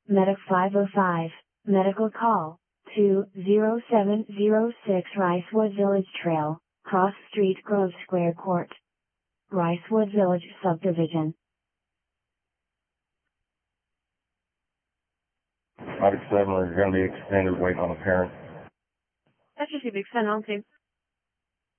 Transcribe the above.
Medic 505. Medical call. 20706 Ricewood Village Trail, Cross Street, Grove Square Court. Ricewood Village Subdivision. Medic 7, there's going to be extended waiting on the parent. That's just a big extend on team.